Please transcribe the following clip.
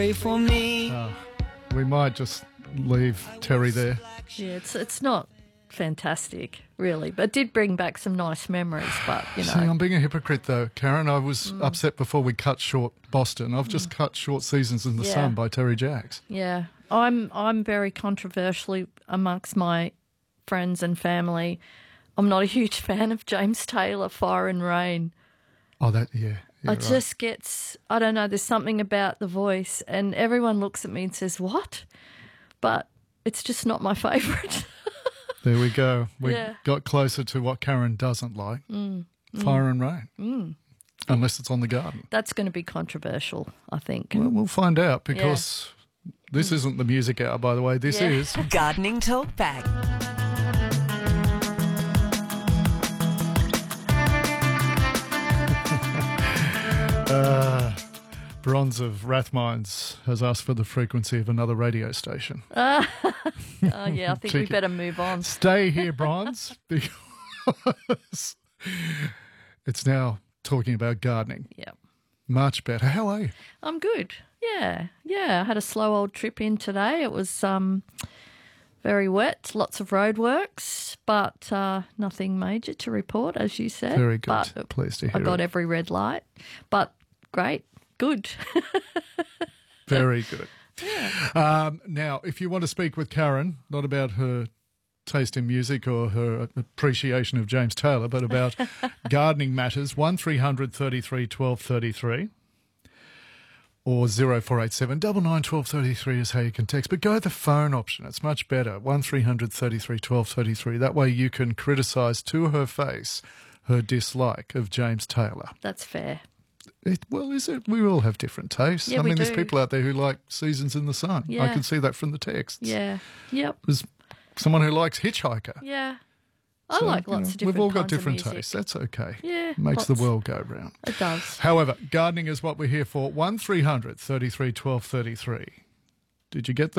For me. We might just leave Terry there. Yeah, it's not fantastic, really, but it did bring back some nice memories. But you know, See, I'm being a hypocrite though, Karen. I was upset before we cut short Boston. I've just cut short Seasons in the Sun by Terry Jacks. Yeah, I'm very controversially amongst my friends and family. I'm not a huge fan of James Taylor, Fire and Rain. Oh, it just gets, I don't know, there's something about the voice and everyone looks at me and says, what? But it's just not my favourite. There we go. We got closer to what Karen doesn't like. Fire and Rain. Unless it's on The Garden. That's going to be controversial, I think. Well, we'll find out because this isn't the music hour, by the way. This is Gardening Talk Back. Bronze of Rathmines has asked for the frequency of another radio station. I think we better move on. Stay here, Bronze, because it's now talking about gardening. Yeah. Much better. How are you? I'm good. Yeah. I had a slow old trip in today. It was very wet, lots of roadworks, but nothing major to report, as you said. Very good. But Pleased to hear I got it. every red light, but great, good. Very good. Now, if you want to speak with Karen, not about her taste in music or her appreciation of James Taylor, but about gardening matters, 1300 33 12 33 or 0487 99 12 33 is how you can text. But go the phone option. It's much better, 1300 33 12 33. That way you can criticise to her face her dislike of James Taylor. That's fair. Is it? We all have different tastes. Yeah, I mean, we there's do. people out there who like Seasons in the Sun. I Yeah. can see that from the texts. Yeah. Yep. There's someone who likes Hitchhiker. Yeah. I So, like lots of different We've all got kinds of different music. tastes. That's okay. Yeah, Makes the lots. world go round. It does. However, gardening is what we're here for. 1300 33 12 33. Did you get that?